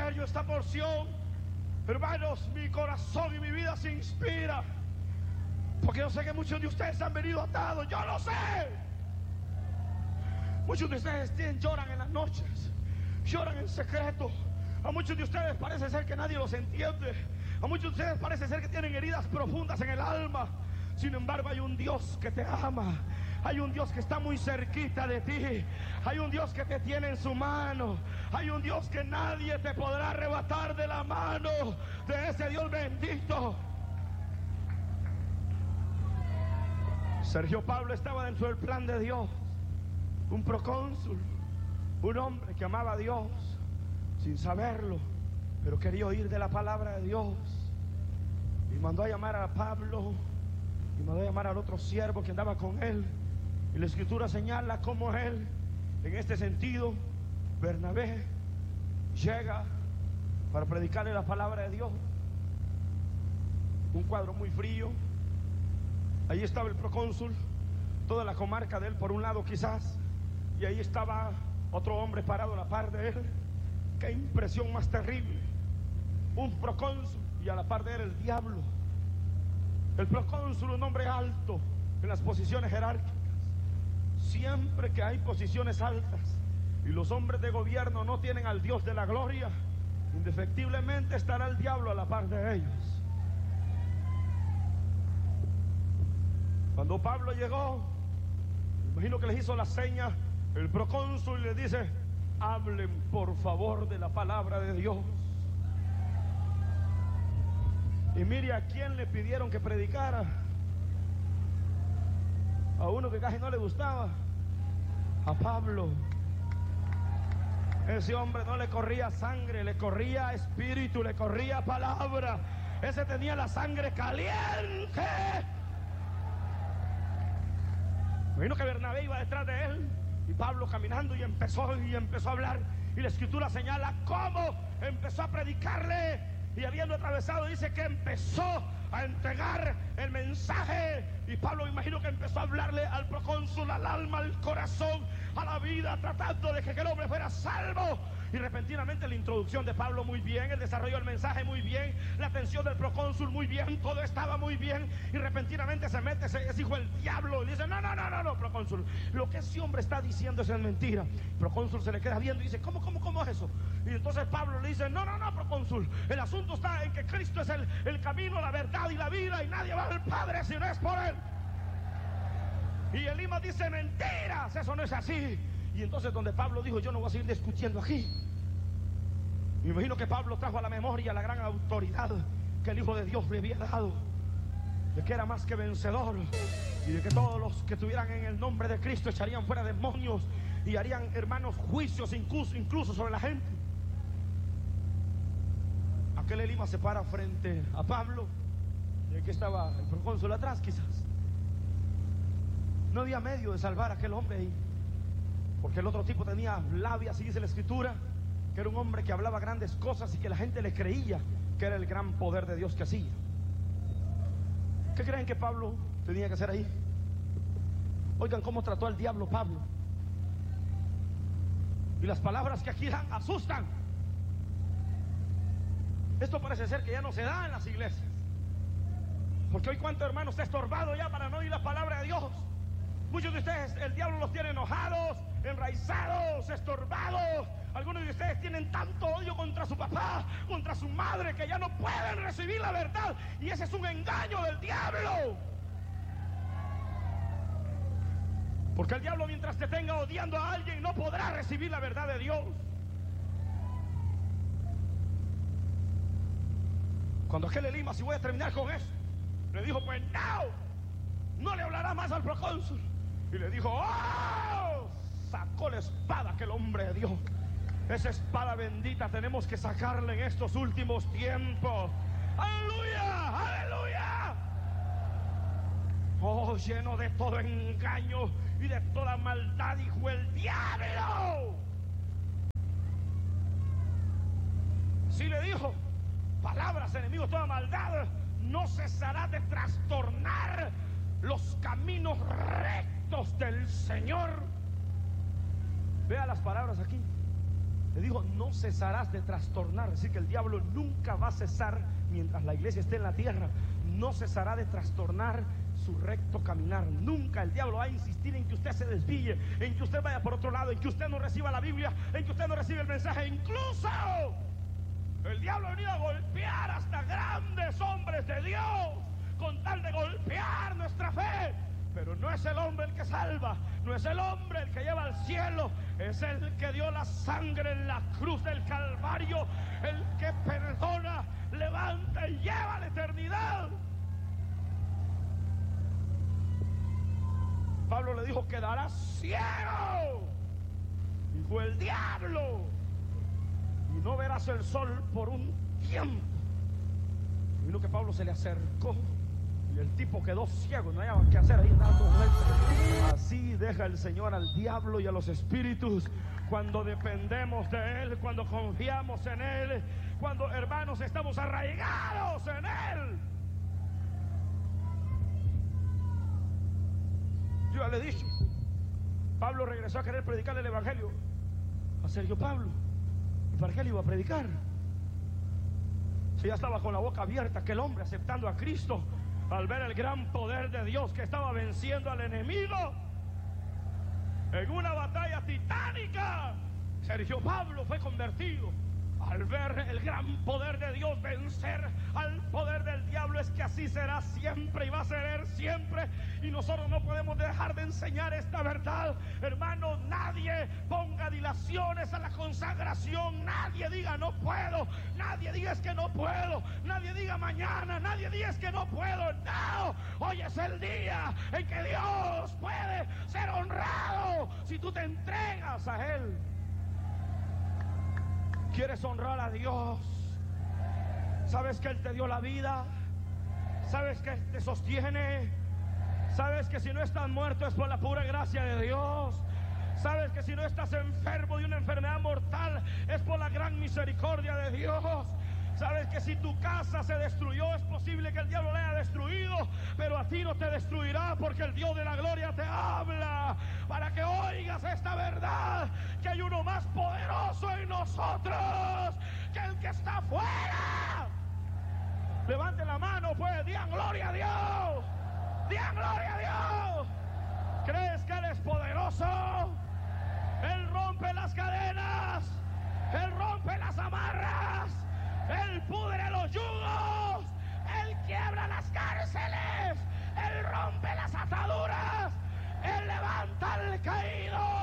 serio esta porción. Hermanos, mi corazón y mi vida se inspira, porque yo sé que muchos de ustedes han venido atados. Yo lo sé. Muchos de ustedes lloran en las noches, lloran en secreto. A muchos de ustedes parece ser que nadie los entiende. A muchos de ustedes parece ser que tienen heridas profundas en el alma. Sin embargo, hay un Dios que te ama. Hay un Dios que está muy cerquita de ti. Hay un Dios que te tiene en su mano. Hay un Dios que nadie te podrá arrebatar de la mano de ese Dios bendito. Sergio Pablo estaba dentro del plan de Dios. Un procónsul, un hombre que amaba a Dios sin saberlo, pero quería oír de la palabra de Dios. Y mandó a llamar a Pablo, y mandó a llamar al otro siervo que andaba con él. Y la escritura señala cómo él, en este sentido, Bernabé, llega para predicarle la palabra de Dios. Un cuadro muy frío. Ahí estaba el procónsul, toda la comarca de él por un lado quizás, y ahí estaba otro hombre parado a la par de él. Qué impresión más terrible. Un procónsul y a la par de él el diablo. El procónsul, un hombre alto en las posiciones jerárquicas. Siempre que hay posiciones altas y los hombres de gobierno no tienen al Dios de la gloria, indefectiblemente estará el diablo a la par de ellos. Cuando Pablo llegó, me imagino que les hizo la seña el procónsul y le dice: hablen por favor de la palabra de Dios. Y mire a quién le pidieron que predicara. A uno que casi no le gustaba, a Pablo. Ese hombre no le corría sangre, le corría espíritu, le corría palabra. Ese tenía la sangre caliente. Imagino que Bernabé iba detrás de él y Pablo caminando y empezó a hablar. Y la escritura señala cómo empezó a predicarle. Y habiendo atravesado, dice que empezó a entregar el mensaje. Y Pablo, me imagino que empezó a hablarle al procónsul, al alma, al corazón, a la vida, tratando de que el hombre fuera salvo. Y repentinamente la introducción de Pablo muy bien, el desarrollo del mensaje muy bien, la atención del procónsul muy bien, todo estaba muy bien. Y repentinamente se mete ese hijo del diablo y dice: no, procónsul, lo que ese hombre está diciendo es mentira. El procónsul se le queda viendo y dice: ¿Cómo es eso? Y entonces Pablo le dice: no, procónsul, el asunto está en que Cristo es el camino, la verdad y la vida, y nadie va al Padre si no es por él. Y Elimas dice: mentiras, eso no es así. Y entonces donde Pablo dijo: yo no voy a seguir discutiendo aquí, me imagino que Pablo trajo a la memoria la gran autoridad que el Hijo de Dios le había dado, de que era más que vencedor, y de que todos los que estuvieran en el nombre de Cristo echarían fuera demonios y harían, hermanos, juicios incluso sobre la gente. Aquel Elimas se para frente a Pablo, y aquí estaba el procónsul atrás quizás. No había medio de salvar a aquel hombre ahí, porque el otro tipo tenía labia, así dice la escritura, que era un hombre que hablaba grandes cosas y que la gente le creía que era el gran poder de Dios que hacía. ¿Qué creen que Pablo tenía que hacer ahí? Oigan cómo trató al diablo Pablo. Y las palabras que aquí dan asustan. Esto parece ser que ya no se da en las iglesias, porque hoy cuánto hermano está estorbado ya para no oír la palabra de Dios. Muchos de ustedes el diablo los tiene enojados, enraizados, estorbados. Algunos de ustedes tienen tanto odio contra su papá, contra su madre, que ya no pueden recibir la verdad. Y ese es un engaño del diablo. Porque el diablo, mientras te tenga odiando a alguien, no podrá recibir la verdad de Dios. Cuando aquel Elimas, y voy a terminar con eso, le dijo: pues no le hablará más al procónsul. Y le dijo: ¡oh! Sacó la espada que el hombre de Dios. Esa espada bendita tenemos que sacarla en estos últimos tiempos. ¡Aleluya! ¡Aleluya! Oh, lleno de todo engaño y de toda maldad, dijo el diablo. Sí le dijo: palabras, enemigos, toda maldad no cesará de trastornar los caminos rectos del Señor. Vea las palabras aquí. Le dijo, no cesarás de trastornar. Es decir, que el diablo nunca va a cesar mientras la iglesia esté en la tierra. No cesará de trastornar su recto caminar. Nunca el diablo va a insistir en que usted se desvíe, en que usted vaya por otro lado, en que usted no reciba la Biblia, en que usted no reciba el mensaje. Incluso el diablo ha venido a golpear hasta grandes hombres de Dios con tal de golpear nuestra fe. Pero no es el hombre el que salva, no es el hombre el que lleva al cielo, es el que dio la sangre en la cruz del Calvario, el que perdona, levanta y lleva a la eternidad. Pablo le dijo, quedarás ciego, dijo el diablo, y no verás el sol por un tiempo. Y vino que Pablo se le acercó y el tipo quedó ciego, no había qué hacer ahí dando vueltas. Así deja el Señor al diablo y a los espíritus cuando dependemos de Él, cuando confiamos en Él, cuando, hermanos, estamos arraigados en Él. Yo ya le he dicho, Pablo regresó a querer predicar el evangelio a Sergio Pablo. ¿Y para qué le iba a predicar? Si ya estaba con la boca abierta, aquel hombre aceptando a Cristo al ver el gran poder de Dios que estaba venciendo al enemigo en una batalla titánica. Sergio Pablo fue convertido al ver el gran poder de Dios vencer al poder del diablo. Es que así será siempre y va a ser siempre, y nosotros no podemos dejar de enseñar esta verdad. Hermano, nadie ponga dilaciones a la consagración. Nadie diga no puedo, nadie diga es que no puedo, nadie diga mañana, nadie diga es que no puedo. No, hoy es el día en que Dios puede ser honrado si tú te entregas a Él. ¿Quieres honrar a Dios? ¿Sabes que Él te dio la vida? ¿Sabes que Él te sostiene? ¿Sabes que si no estás muerto es por la pura gracia de Dios? ¿Sabes que si no estás enfermo de una enfermedad mortal es por la gran misericordia de Dios? ¿Sabes que si tu casa se destruyó es posible que el diablo la haya destruido, pero a ti no te destruirá porque el Dios de la gloria te habla para que oigas esta verdad, que hay uno más poderoso en nosotros que el que está afuera? Levante la mano, pues, digan gloria a Dios, digan gloria a Dios. ¿Crees que Él es poderoso? Él rompe las cadenas, Él rompe las amarras, Él pudre los yugos, Él quiebra las cárceles, Él rompe las ataduras, Él levanta al caído.